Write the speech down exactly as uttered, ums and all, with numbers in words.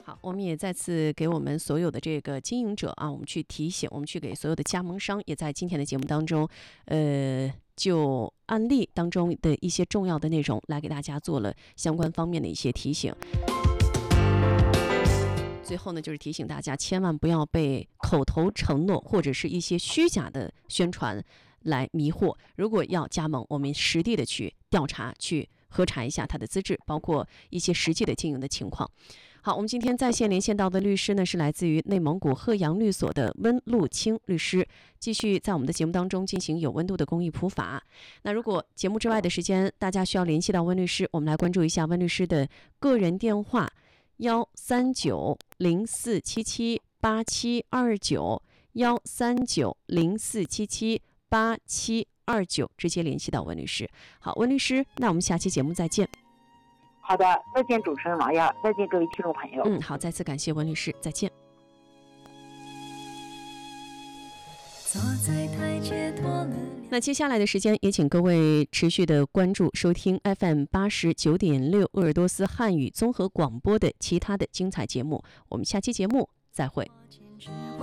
好，我们也再次给我们所有的这个经营者啊，我们去提醒，我们去给所有的加盟商，也在今天的节目当中，呃，就案例当中的一些重要的内容来给大家做了相关方面的一些提醒。最后呢，就是提醒大家，千万不要被口头承诺或者是一些虚假的宣传来迷惑。如果要加盟，我们实地的去调查，去核查一下他的资质，包括一些实际的经营的情况。好，我们今天在线连线到的律师呢，是来自于内蒙古鹤阳律所的温路清律师，继续在我们的节目当中进行有温度的公益普法。那如果节目之外的时间，大家需要联系到温律师，我们来关注一下温律师的个人电话：幺三九零四七七八七二九，幺三九零四七七八七二九，直接联系到温律师。好，温律师，那我们下期节目再见。 好的，再见主持人王亚，再见各位听众朋友。 嗯，好，再次感谢温律师，再见。那接下来的时间，也请各位持续的关注收听 F M 八十九点六鄂尔多斯汉语综合广播的其他的精彩节目。我们下期节目再会。